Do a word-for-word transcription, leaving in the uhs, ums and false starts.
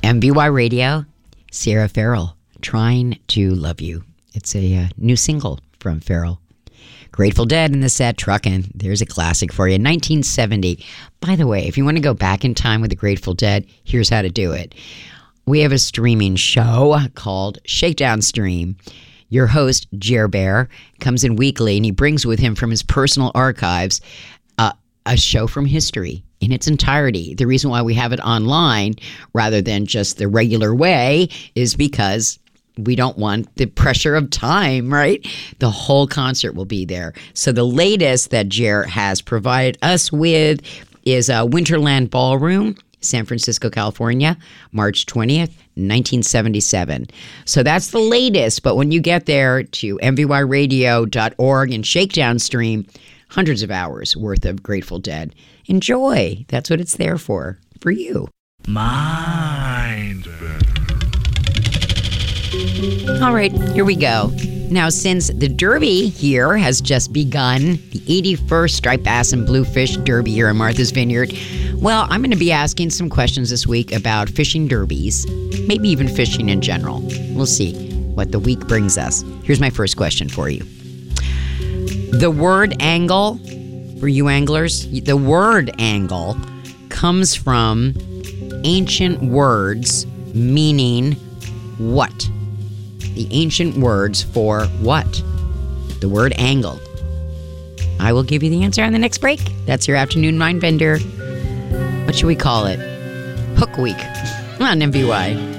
M B Y Radio, Sierra Farrell, Trying to Love You. It's a uh, new single from Farrell. Grateful Dead in the set, Truckin'. There's a classic for you. nineteen seventy. By the way, if you want to go back in time with the Grateful Dead, here's how to do it. We have a streaming show called Shakedown Stream. Your host, Jer Bear, comes in weekly, and he brings with him from his personal archives uh, a show from history in its entirety. The reason why we have it online rather than just the regular way is because we don't want the pressure of time, right? The whole concert will be there. So the latest that Jer has provided us with is a Winterland Ballroom, San Francisco, California, March twentieth, nineteen seventy-seven. So that's the latest. But when you get there to m v y radio dot org and Shakedown Stream, hundreds of hours worth of Grateful Dead. Enjoy. That's what it's there for, for you. Mind. All right, here we go. Now, since the Derby here has just begun, the eighty-first Striped Bass and Bluefish Derby here in Martha's Vineyard, well, I'm going to be asking some questions this week about fishing derbies, maybe even fishing in general. We'll see what the week brings us. Here's my first question for you. The word angle, for you anglers, the word angle comes from ancient words meaning what? The ancient words for what? The word angle. I will give you the answer on the next break. That's your afternoon mind bender. What should we call it? Hook Week on M V Y.